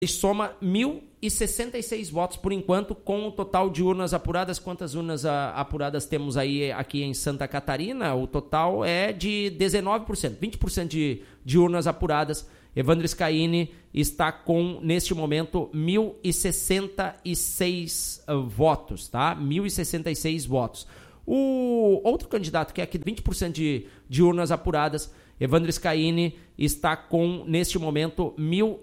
soma 1.066 votos por enquanto, com o total de urnas apuradas. Quantas urnas apuradas temos aí aqui em Santa Catarina? O total é de 19%, 20% de urnas apuradas. Evandro Scaini está com, neste momento, 1.066 votos, tá? 1.066 votos. O outro candidato que é aqui 20% de urnas apuradas, Evandro Scaini, está com, neste momento,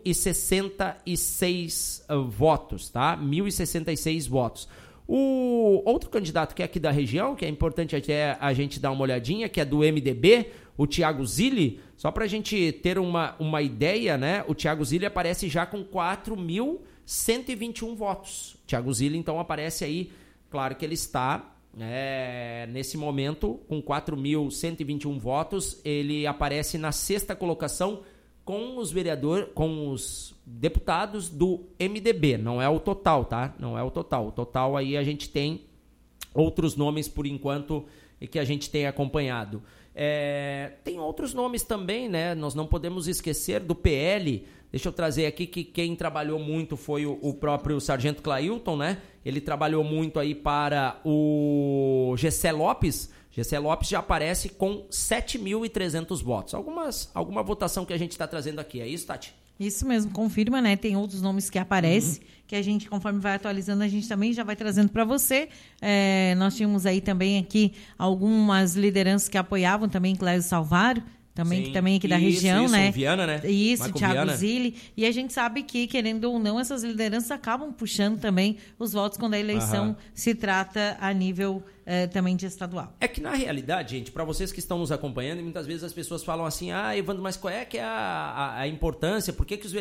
1.066 votos, tá? 1.066 votos. O outro candidato que é aqui da região, que é importante até a gente dar uma olhadinha, que é do MDB, o Thiago Zilli, só para a gente ter uma ideia, né? O Thiago Zilli aparece já com 4.121 votos. O Thiago Zilli, então, aparece aí, claro que ele está... nesse momento, com 4.121 votos, ele aparece na sexta colocação com os deputados do MDB. Não é o total, tá? Não é o total. O total aí a gente tem outros nomes, por enquanto, que a gente tem acompanhado. Tem outros nomes também, né? Nós não podemos esquecer do PL. Deixa eu trazer aqui que quem trabalhou muito foi o próprio Sargento Clailton, né? Ele trabalhou muito aí para o Gessé Lopes. Gessé Lopes já aparece com 7.300 votos. Alguma votação que a gente está trazendo aqui, é isso, Tati? Isso mesmo, confirma, né? Tem outros nomes que aparecem, que a gente, conforme vai atualizando, a gente também já vai trazendo para você. Nós tínhamos aí também aqui algumas lideranças que apoiavam também Cléio Salvário, também, que também aqui da região, isso, né? Viana, né? Isso, Marco Thiago Viana. Zilli. E a gente sabe que, querendo ou não, essas lideranças acabam puxando também os votos quando a eleição se trata a nível também de estadual. É que, na realidade, gente, para vocês que estão nos acompanhando, muitas vezes as pessoas falam assim, Evandro, mas qual é que é a importância? Por que os